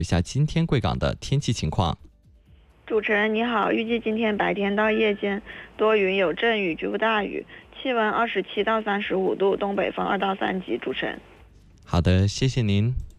一下今天贵港的天气情况。 主持人你好，预计今天白天到夜间多云有阵雨，局部大雨，气温27到35度，东北风2到3级。主持人。 好的，谢谢您。